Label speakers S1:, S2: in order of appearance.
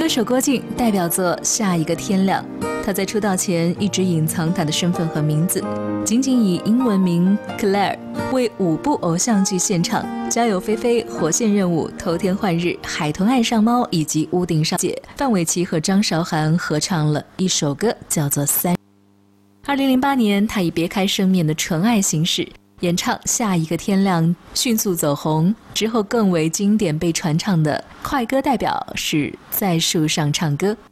S1: 手郭靖代表作《下一个天亮》，他在出道前一直隐藏他的身份和名字，仅仅以英文名 Claire 为5部偶像剧献唱，《家有菲菲》、《火线任务》、《偷天换日》、《海豚爱上猫》以及《屋顶上姐》。范玮琪和张韶涵合唱了一首歌，叫做《三》。2008年，他以别开生面的纯爱形式演唱《下一个天亮》，迅速走红。之后更为经典被传唱的快歌代表是《在树上唱歌》。